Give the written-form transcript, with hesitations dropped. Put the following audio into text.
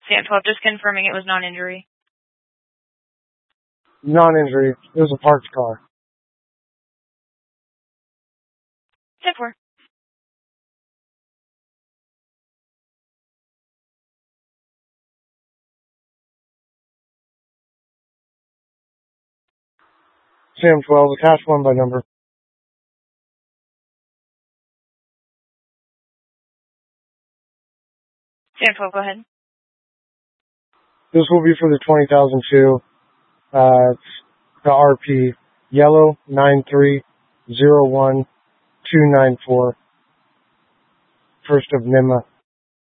Sam 12, just confirming it was non-injury. Non-injury. It was a parked car. Sam 4. Sam 12, attach 1 by number. Sam 12, go ahead. This will be for the 20,002. It's the RP yellow 9301294. First of NIMA.